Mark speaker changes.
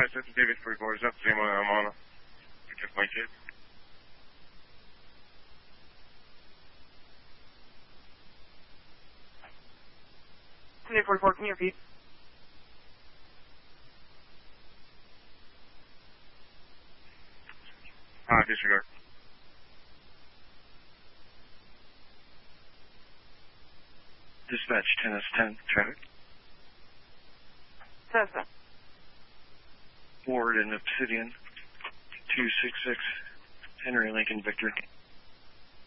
Speaker 1: this is David 44. Is that the same one I'm on? Protect my kid.
Speaker 2: David 44, can you repeat?
Speaker 1: Disregard.
Speaker 3: Dispatch 10S10, traffic.
Speaker 2: Cessna.
Speaker 3: Ward and Obsidian, 266, Henry Lincoln Victor.